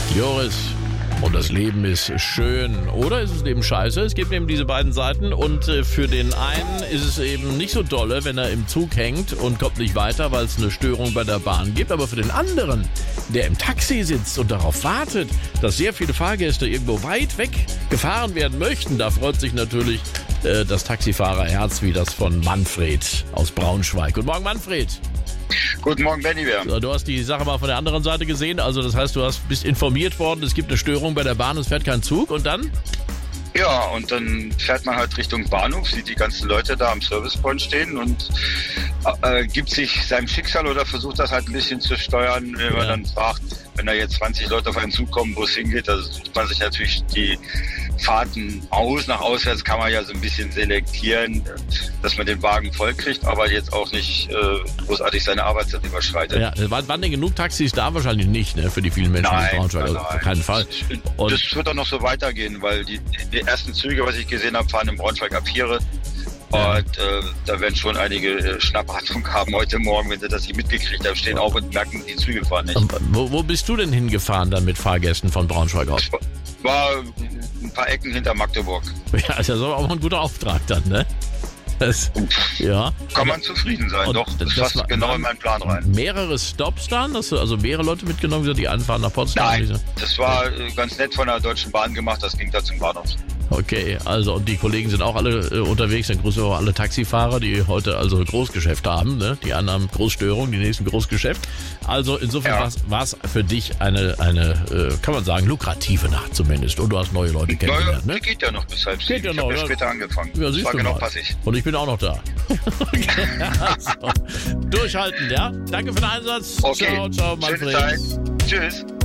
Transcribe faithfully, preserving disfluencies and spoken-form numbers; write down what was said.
Joris. Und das Leben ist schön. Oder ist es eben scheiße? Es gibt eben diese beiden Seiten. Und äh, für den einen ist es eben nicht so dolle, wenn er im Zug hängt und kommt nicht weiter, weil es eine Störung bei der Bahn gibt. Aber für den anderen, der im Taxi sitzt und darauf wartet, dass sehr viele Fahrgäste irgendwo weit weg gefahren werden möchten, da freut sich natürlich äh, das Taxifahrerherz wie das von Manfred aus Braunschweig. Guten Morgen, Manfred. Guten Morgen, Benny. So, du hast die Sache mal von der anderen Seite gesehen. Also das heißt, du hast, bist informiert worden, es gibt eine Störung bei der Bahn, es fährt kein Zug. Und dann? Ja, und dann fährt man halt Richtung Bahnhof, sieht die ganzen Leute da am Servicepoint stehen und äh, gibt sich seinem Schicksal oder versucht das halt ein bisschen zu steuern, wenn man ja. dann fragt, wenn da jetzt zwanzig Leute auf einen Zug kommen, wo es hingeht, da sucht man sich natürlich die Fahrten aus. Nach auswärts kann man ja so ein bisschen selektieren, dass man den Wagen voll kriegt, aber jetzt auch nicht äh, großartig seine Arbeitszeit überschreitet. Ja, waren denn genug Taxis da? Wahrscheinlich nicht, ne? Für die vielen Menschen nein, in Braunschweig. Nein, also auf keinen Fall. Und das wird auch noch so weitergehen, weil die, die ersten Züge, was ich gesehen habe, fahren in Braunschweig ab Viere. Ja. Und äh, da werden schon einige äh, Schnappatmung haben heute Morgen, wenn sie das nicht mitgekriegt haben, stehen auf und merken, die Züge fahren nicht. Wo, wo bist du denn hingefahren dann mit Fahrgästen von Braunschweig aus? War ein paar Ecken hinter Magdeburg. Ja, ist ja so auch ein guter Auftrag dann, ne? Das, ja. Kann man zufrieden sein, doch. Das, das passt genau in meinen Plan rein. Mehrere Stops dann? Hast du also mehrere Leute mitgenommen, wie gesagt, die anfahren nach Potsdam? Nein, das war äh, ganz nett von der Deutschen Bahn gemacht, das ging da zum Bahnhof. Okay, also und die Kollegen sind auch alle äh, unterwegs, dann grüßen wir auch alle Taxifahrer, die heute also Großgeschäft haben, ne? Die anderen haben Großstörung, die nächsten Großgeschäft. Also insofern ja. war es für dich eine, eine äh, kann man sagen, lukrative Nacht zumindest. Und du hast neue Leute kennengelernt, naja, ne? Geht ja noch bis halb sieben. Geht ja ich noch, habe ja ja später angefangen. Ja, das war genau passig. Und ich bin auch noch da. Okay, also, durchhalten, ja? Danke für den Einsatz. Okay. Ciao, ciao, Manfred. Schöne Zeit. Tschüss.